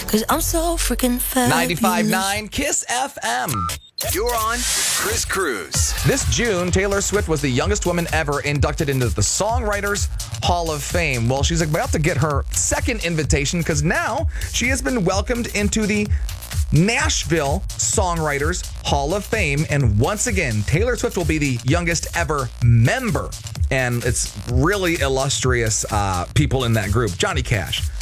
'cause I'm so freaking fabulous. 95.9 Kiss FM. You're on Chris Cruz. This June, Taylor Swift was the youngest woman ever inducted into the Songwriters Hall of Fame. Well, she's about to get her second invitation because now she has been welcomed into the Nashville Songwriters Hall of Fame. And once again, Taylor Swift will be the youngest ever member. And it's really illustrious people in that group. Johnny Cash,